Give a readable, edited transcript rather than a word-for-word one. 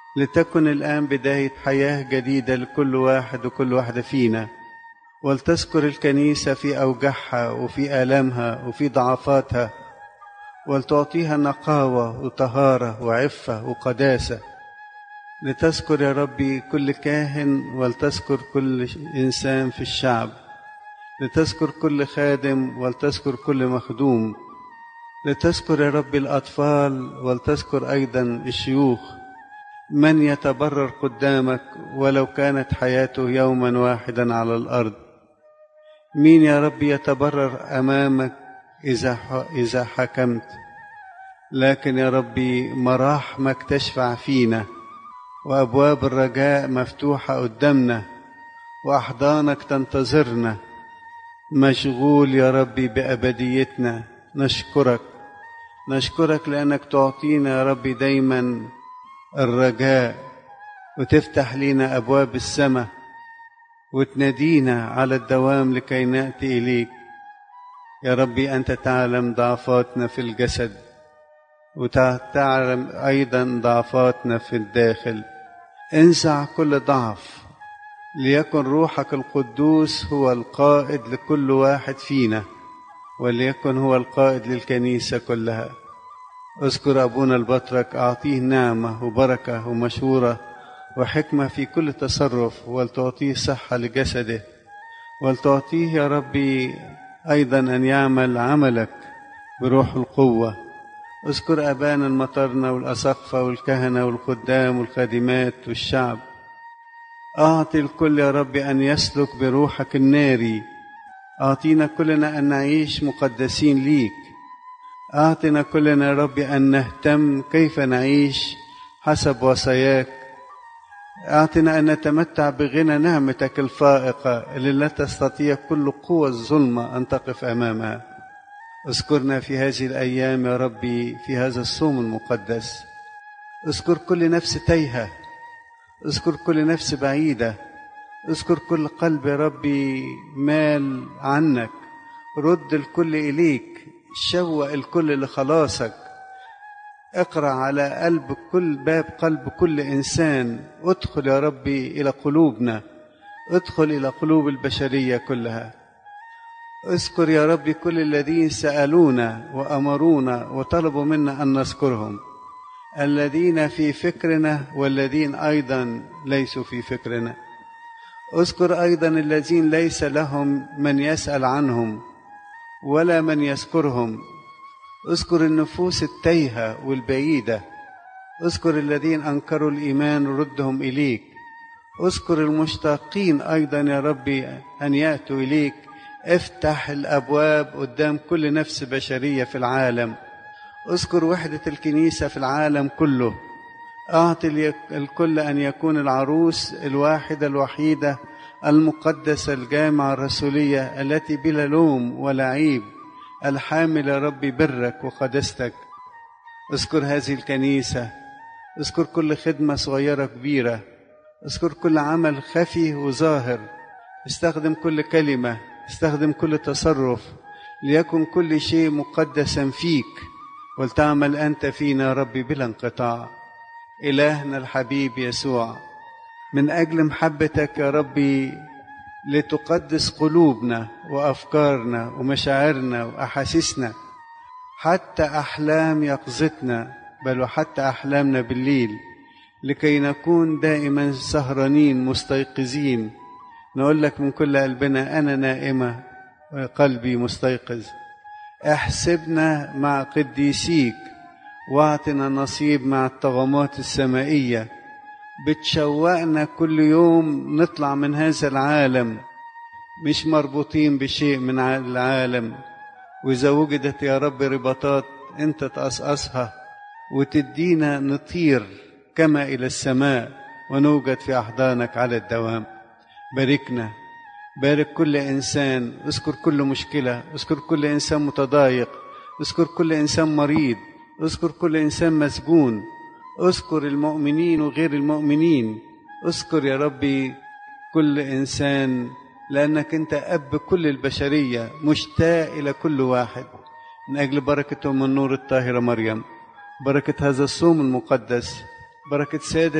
لتكن الآن بداية حياة جديدة لكل واحد وكل واحدة فينا، ولتذكر الكنيسة في أوجاعها وفي آلامها وفي ضعفاتها، ولتعطيها نقاوة وطهارة وعفة وقداسة. لتذكر يا ربي كل كاهن، ولتذكر كل إنسان في الشعب، لتذكر كل خادم، ولتذكر كل مخدوم، لتذكر يا ربي الأطفال، ولتذكر أيضا الشيوخ، من يتبرر قدامك ولو كانت حياته يوما واحدا على الأرض. مين يا ربي يتبرر أمامك إذا حكمت؟ لكن يا ربي مراحمك تشفع فينا، وأبواب الرجاء مفتوحة قدامنا، وأحضانك تنتظرنا. مشغول يا ربي بأبديتنا. نشكرك لأنك تعطينا يا ربي دايما الرجاء، وتفتح لنا أبواب السماء، وتنادينا على الدوام لكي نأتي إليك. يا ربي أنت تعلم ضعفاتنا في الجسد، وتعلم أيضا ضعفاتنا في الداخل. انزع كل ضعف، ليكن روحك القدوس هو القائد لكل واحد فينا، وليكن هو القائد للكنيسة كلها. اذكر أبونا البطرك، أعطيه نعمة وبركة ومشورة وحكمة في كل تصرف، ولتعطيه صحة لجسده، ولتعطيه يا ربي أيضا أن يعمل عملك بروح القوة. اذكر أبانا المطرنة والأساقفة والكهنة والخدام والخادمات والشعب. أعطي الكل يا ربي أن يسلك بروحك الناري. أعطينا كلنا أن نعيش مقدسين ليك. أعطنا كلنا يا ربي أن نهتم كيف نعيش حسب وصاياك. أعطنا أن نتمتع بغنى نعمتك الفائقة اللي لا تستطيع كل قوة الظلمة أن تقف أمامها. اذكرنا في هذه الأيام يا ربي في هذا الصوم المقدس. اذكر كل نفس تايهة، اذكر كل نفس بعيدة، اذكر كل قلب يا ربي مال عنك. رد الكل إليك، شوق الكل لخلاصك. اقرأ على قلب كل باب قلب كل إنسان. ادخل يا ربي إلى قلوبنا، ادخل إلى قلوب البشرية كلها. اذكر يا ربي كل الذين سألونا وأمرونا وطلبوا منا أن نذكرهم، الذين في فكرنا والذين أيضا ليسوا في فكرنا. اذكر أيضا الذين ليس لهم من يسأل عنهم ولا من يذكرهم. اذكر النفوس التايهة والبعيدة. اذكر الذين أنكروا الإيمان ردهم إليك. اذكر المشتاقين أيضا يا ربي أن يأتوا إليك. افتح الأبواب قدام كل نفس بشرية في العالم. اذكر وحدة الكنيسة في العالم كله. أعطي الكل أن يكون العروس الواحدة الوحيدة المقدسة الجامعة الرسولية التي بلا لوم ولا عيب، الحامل يا ربي برك وقدستك. اذكر هذه الكنيسة. اذكر كل خدمة صغيرة كبيرة. اذكر كل عمل خفي وظاهر. استخدم كل كلمة، استخدم كل تصرف، ليكن كل شيء مقدسا فيك، ولتعمل أنت فينا يا ربي بلا انقطاع. إلهنا الحبيب يسوع، من أجل محبتك يا ربي لتقدس قلوبنا وأفكارنا ومشاعرنا وأحاسيسنا، حتى أحلام يقظتنا، بل وحتى أحلامنا بالليل، لكي نكون دائما سهرانين مستيقظين. نقول لك من كل قلبنا: أنا نائمة وقلبي مستيقظ. احسبنا مع قديسيك، واعطنا نصيب مع الطغمات السمائية. بتشوقنا كل يوم نطلع من هذا العالم مش مربوطين بشيء من العالم. وإذا وجدت يا رب رباطات أنت تقصقصها وتدينا نطير كما إلى السماء ونوجد في أحضانك على الدوام. باركنا، بارك كل إنسان. اذكر كل مشكلة، اذكر كل إنسان متضايق، اذكر كل إنسان مريض، اذكر كل إنسان مسجون، اذكر المؤمنين وغير المؤمنين. اذكر يا ربي كل إنسان، لأنك أنت أب كل البشرية، مشتاق إلى كل واحد. من أجل بركة أم النور الطاهرة مريم، بركة هذا الصوم المقدس، بركة سادة